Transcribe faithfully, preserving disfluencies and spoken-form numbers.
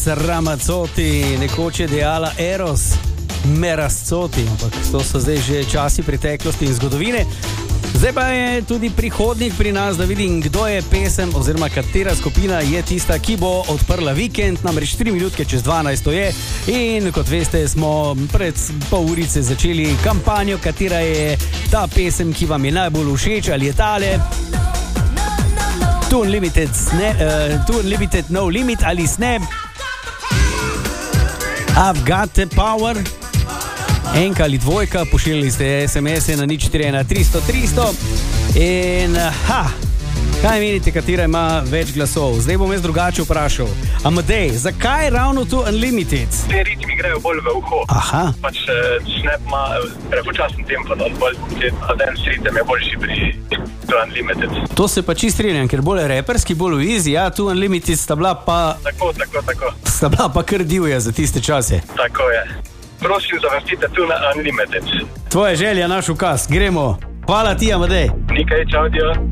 Ramazzotti, nekoč je dejala Eros, Merazzotti, ampak to so zdaj že časi preteklosti in zgodovine. Zdaj pa je tudi prihodnik pri nas, da vidim, kdo je pesem oziroma katera skupina je tista, ki bo odprla vikend, namreč tri minutke čez dvanajst je. In kot veste, smo pred pol urice začeli kampanjo, katera je ta pesem, ki vam je najbolj všeč, ali je tale Too Unlimited, sne, uh, Too Unlimited No Limit ali Snap, I've Got the Power. Enka ali dvojka, pošiljali ste es em es na nič štiri ena tristo tristo. In ha, kaj menite, katera ima več glasov? Zdaj bom jaz drugače vprašal. Amadej, zakaj ravno Too Unlimited? Te ritmi grejo bolj v uho. Aha. Pač Snap ima prepočasen tempo, no, bolj dance ritem je boljši pri Too Unlimited. To se pa čist strinjam, ker bolj reperski, bolj v easy, ja, Too Unlimited sta bila pa... Tako, tako, tako. Sta bila pa kar divja za tiste čase. Tako je. Prosim, zavrstite Too Unlimited. Tvoja želja, naš ukaz. Gremo. Hvala ti, Amadej. Nikaj, čau, dio.